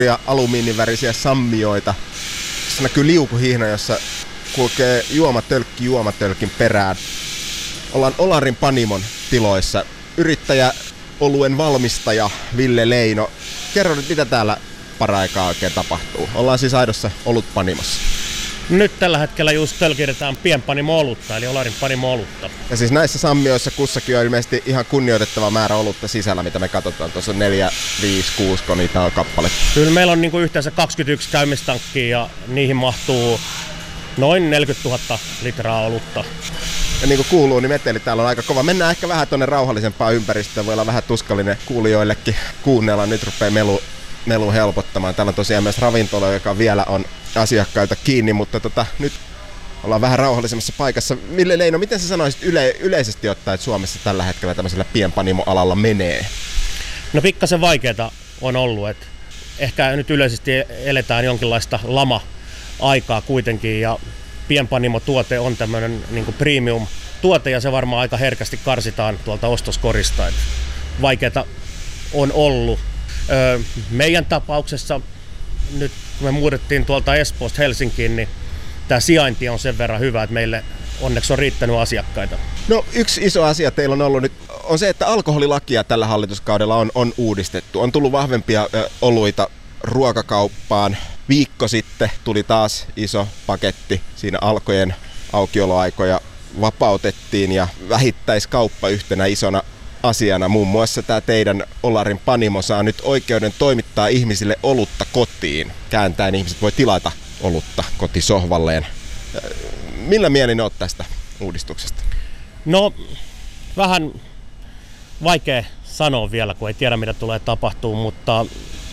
ja alumiinivärisiä sammioita. Tässä näkyy liukuhihna, jossa kulkee juomatölkki juomatölkin perään. Ollaan Olarin Panimon tiloissa. Yrittäjä, oluen valmistaja Ville Leino. Kerro nyt, mitä täällä paraikaa oikein tapahtuu. Ollaan siis aidossa olutpanimossa. Nyt tällä hetkellä just tölkirretään pienpanimo-olutta, eli Olarin Panimo-olutta. Ja siis näissä sammioissa kussakin on ilmeisesti ihan kunnioitettava määrä olutta sisällä, mitä me katsotaan. Tuossa on 4, 5, 6, kun niitä on kappale. Kyllä meillä on yhteensä 21 käymistankkia ja niihin mahtuu noin 40 000 litraa olutta. Ja niin kuin kuuluu, niin meteli täällä on aika kova. Mennään ehkä vähän tuonne rauhallisempaan ympäristöön. Voi olla vähän tuskallinen kuulijoillekin kuunnella. Nyt rupeaa melu helpottamaan. Täällä on tosiaan myös ravintola, joka vielä on asiakkailta kiinni, mutta nyt ollaan vähän rauhallisemmassa paikassa. Ville Leino, miten sä sanoisit yleisesti ottaen, että Suomessa tällä hetkellä tämmöisellä pienpanimo-alalla menee? No pikkasen vaikeaa on ollut, että ehkä nyt yleisesti eletään jonkinlaista lama-aikaa kuitenkin, ja pienpanimo-tuote on tämmöinen niin kuin premium-tuote, ja se varmaan aika herkästi karsitaan tuolta ostoskorista. Vaikeaa on ollut. Meidän tapauksessa nyt kun me muutettiin tuolta Espoosta Helsinkiin, niin tämä sijainti on sen verran hyvä, että meille onneksi on riittänyt asiakkaita. No yksi iso asia teillä on ollut nyt on se, että alkoholilakia tällä hallituskaudella on uudistettu. On tullut vahvempia oluita ruokakauppaan. Viikko sitten tuli taas iso paketti. Siinä Alkojen aukioloaikoja vapautettiin ja vähittäiskauppa yhtenä isona asiana. Muun muassa tämä teidän Olarin Panimo saa nyt oikeuden toimittaa ihmisille olutta kotiin. Kääntäen ihmiset voi tilata olutta kotisohvalleen. Millä mielin olet tästä uudistuksesta? No, vähän vaikea sanoa vielä, kun ei tiedä mitä tulee tapahtuu, mutta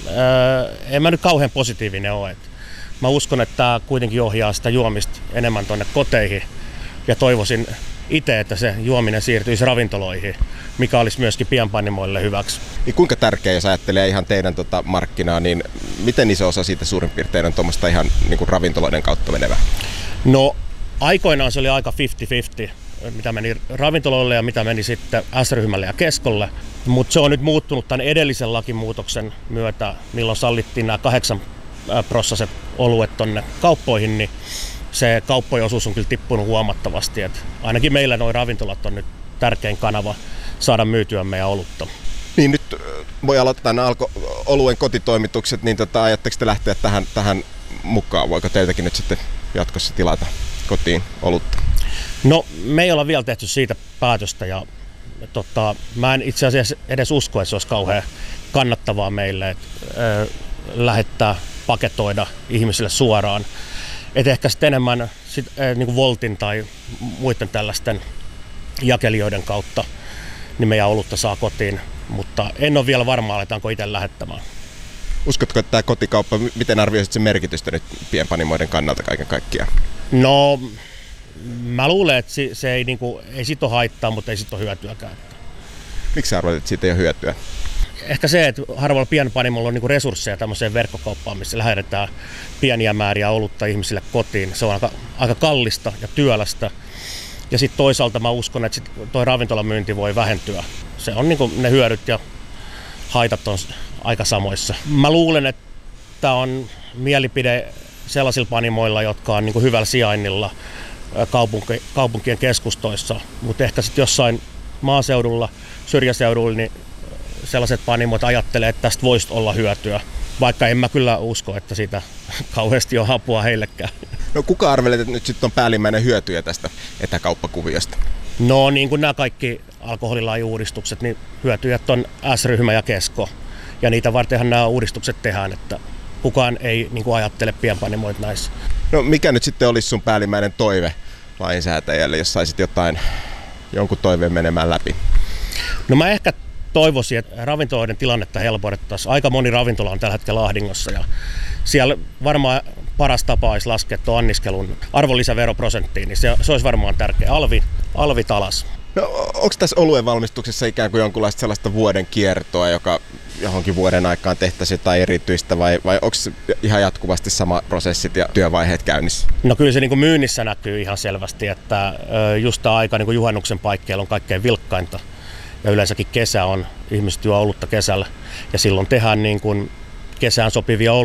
en mä nyt kauhean positiivinen ole. Mä uskon, että tämä kuitenkin ohjaa sitä juomista enemmän tuonne koteihin ja toivoisin itse, että se juominen siirtyisi ravintoloihin, mikä olisi myöskin pienpanimoille hyväksi. Niin kuinka tärkeä, jos ajattelee ihan teidän markkinaa, niin miten iso osa siitä suurin piirtein on tuommoista ihan niin kuin ravintoloiden kautta menevää? No aikoinaan se oli aika 50-50, mitä meni ravintoloille ja mitä meni sitten S-ryhmälle ja keskolle. Mutta se on nyt muuttunut tämän edellisen lakimuutoksen myötä, milloin sallittiin nämä 8% oluet tonne kauppoihin, niin se kauppojen osuus on kyllä tippunut huomattavasti. Et ainakin meillä nuo ravintolat on nyt tärkein kanava saada myytyä meidän olutta. Niin nyt voi aloittaa nämä oluen kotitoimitukset, niin ajatteko te lähteä tähän mukaan? Voiko teiltäkin nyt sitten jatkossa tilata kotiin olutta? No me ei olla vielä tehty siitä päätöstä ja mä en itse asiassa edes usko, että se olisi kauhean kannattavaa meille lähettää, paketoida ihmisille suoraan. Et ehkä sitten enemmän niin kuin Voltin tai muiden tällaisten jakelijoiden kautta niin meidän olutta saa kotiin, mutta en ole vielä varma, aletaanko itse lähettämään. Uskotko, että tämä kotikauppa, miten arvioisit sen merkitystä nyt pienpanimoiden kannalta kaiken kaikkiaan? No, mä luulen, että se ei, ei sit ole haittaa, mutta ei sit ole hyötyäkään. Miksi arvoit, että siitä ei ole hyötyä? Ehkä se, että harvalla pienpanimolla on resursseja tämmöiseen verkkokauppaan, missä lähetetään pieniä määriä olutta ihmisille kotiin. Se on aika kallista ja työlästä. Ja sitten toisaalta mä uskon, että tuo ravintolamyynti voi vähentyä. Se on ne hyödyt ja haitat on aika samoissa. Mä luulen, että tämä on mielipide sellaisilla panimoilla, jotka on hyvällä sijainnilla kaupunkien keskustoissa. Mutta ehkä sitten jossain maaseudulla, syrjäseudulla, niin sellaiset panimot ajattelee, että tästä voisi olla hyötyä, vaikka en mä kyllä usko, että siitä kauheasti on apua heillekään. No kuka arvelet, että nyt sitten on päällimmäinen hyötyjä tästä etäkauppakuviosta? No niin kuin nämä kaikki alkoholilain-uudistukset, niin hyötyjät on S-ryhmä ja kesko. Ja niitä vartenhan nämä uudistukset tehdään, että kukaan ei ajattele pienpanimoita näissä. No mikä nyt sitten olisi sun päällimmäinen toive lainsäätäjälle, jos saisit jonkun toiveen menemään läpi? No mä ehkä toivoisin, että ravintoloiden tilannetta helpotettaisiin. Aika moni ravintola on tällä hetkellä ahdingossa ja siellä varmaan paras tapa olisi laskea tuon anniskelun arvonlisäveroprosenttiin, niin se olisi varmaan tärkeä. Alvit alas. No onko tässä oluen valmistuksessa ikään kuin jonkunlaista sellaista vuoden kiertoa, joka johonkin vuoden aikaan tehtäisiin jotain erityistä vai onko ihan jatkuvasti sama prosessit ja työvaiheet käynnissä? No kyllä se myynnissä näkyy ihan selvästi, että just tämä aika juhannuksen paikkeilla on kaikkein vilkkainta. Ja yleensäkin kesä on, ihmiset juo olutta kesällä ja silloin tehdään kesään sopivia